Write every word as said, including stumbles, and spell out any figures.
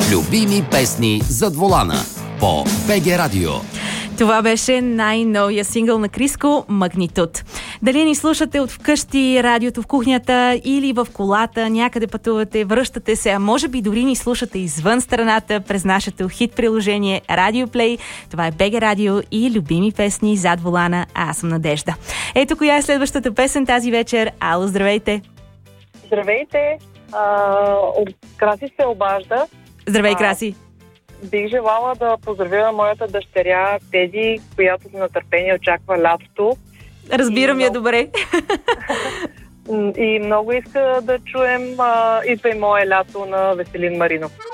Любими песни зад волана по БГ Радио. Това беше най-новия сингъл на Криско «Магнитуд». Дали ни слушате от вкъщи, радиото в кухнята или в колата, някъде пътувате, връщате се, а може би дори ни слушате извън страната през нашето хит приложение Radio Play. Това е БГ Радио и любими песни зад волана. А аз съм Надежда. Ето коя е следващата песен тази вечер. Ало, здравейте! Здравейте! А, Краси се обажда. Здравей, Краси! Бих желала да поздравя моята дъщеря Теди, която с нетърпение очаква лятото. Разбирам я много... добре. И много иска да чуем а, «Идва и мое лято» на Веселин Маринов.